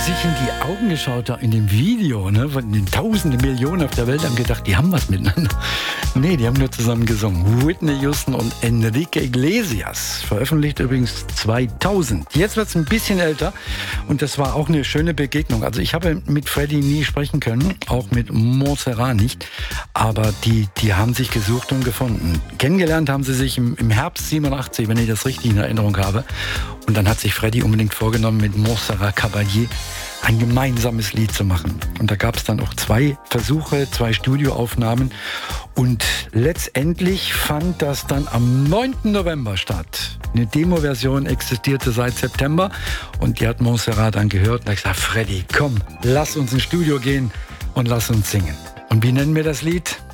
sich in die Augen geschaut da in dem Video, ne, von den Tausenden, Millionen auf der Welt, haben gedacht, die haben was miteinander. Nee, die haben nur zusammen gesungen. Whitney Houston und Enrique Iglesias. Veröffentlicht übrigens 2000. Jetzt wird es ein bisschen älter und das war auch eine schöne Begegnung. Also ich habe mit Freddie nie sprechen können, auch mit Montserrat nicht. Aber die haben sich gesucht und gefunden. Kennengelernt haben sie sich im Herbst 87, wenn ich das richtig in Erinnerung habe. Und dann hat sich Freddie unbedingt vorgenommen, mit Montserrat Caballé ein gemeinsames Lied zu machen. Und da gab es dann auch 2 Versuche, 2 Studioaufnahmen. Und letztendlich fand das dann am 9. November statt. Eine Demo-Version existierte seit September. Und die hat Montserrat dann gehört und hat gesagt, Freddie, komm, lass uns ins Studio gehen und lass uns singen. Und wie nennen wir das Lied?